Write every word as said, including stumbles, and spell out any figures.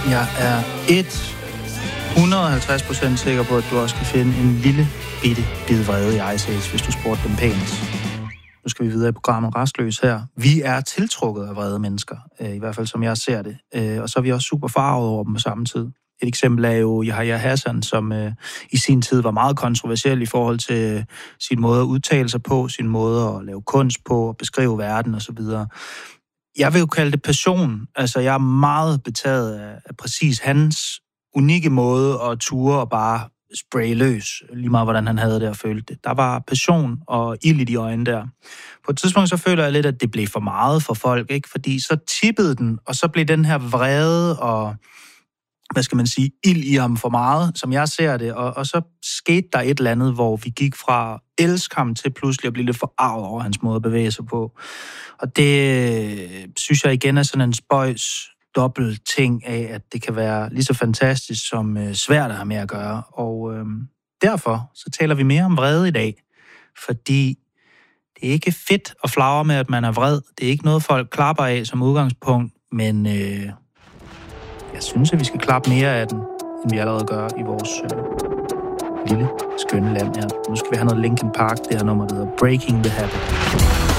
Jeg er hundrede og halvtreds procent sikker på, at du også kan finde en lille bitte bid vrede i Ice Age, hvis du spurgte dem pænt. Nu skal vi videre i programmet Rastløs her. Vi er tiltrukket af vrede mennesker, i hvert fald som jeg ser det. Og så er vi også super farvet over dem på samme tid. Et eksempel er jo Yahya Hassan, som øh, i sin tid var meget kontroversiel i forhold til øh, sin måde at udtale sig på, sin måde at lave kunst på, at beskrive verden osv. Jeg vil jo kalde det passion. Altså, jeg er meget betaget af, af præcis hans unikke måde at ture og bare spraye løs, lige meget hvordan han havde det og følte det. Der var passion og ild i de øjne der. På et tidspunkt så føler jeg lidt, at det blev for meget for folk, ikke? Fordi så tippede den, og så blev den her vrede og hvad skal man sige, ild i ham for meget, som jeg ser det, og, og så skete der et eller andet, hvor vi gik fra at elske ham til pludselig at blive lidt forarvet over hans måde at bevæge sig på. Og det synes jeg igen er sådan en spøjs dobbelt ting af, at det kan være lige så fantastisk som øh, svært at have med at gøre. Og øh, derfor så taler vi mere om vrede i dag, fordi det er ikke fedt at flagre med, at man er vred. Det er ikke noget, folk klapper af som udgangspunkt, men øh, jeg synes, at vi skal klappe mere af den, end vi allerede gør i vores øh, lille, skønne land her. Nu skal vi have noget Linkin Park, det her nummer, der hedder Breaking the Habit.